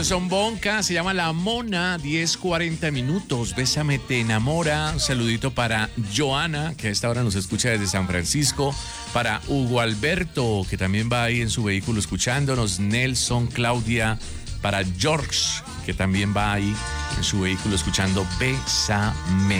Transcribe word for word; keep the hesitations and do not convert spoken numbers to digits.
Ellos son Bonca, se llama La Mona, diez cuarenta minutos. Bésame, te enamora. Un saludito para Joana, que a esta hora nos escucha desde San Francisco. Para Hugo Alberto, que también va ahí en su vehículo escuchándonos. Nelson, Claudia. Para George, que también va ahí en su vehículo escuchando Bésame.